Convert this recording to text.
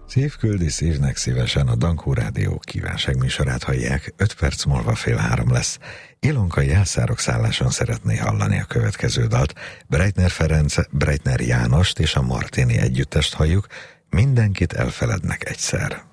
Szív küldi szívnek szívesen, a Dankó Rádió kívánságműsorát hallják, 5 perc múlva 2:30 lesz. Ilonka Jászárok szálláson szeretné hallani a következő dalt. Breitner Ferenc, Breitner Jánost és a Martini együttest halljuk, Mindenkit elfelednek egyszer.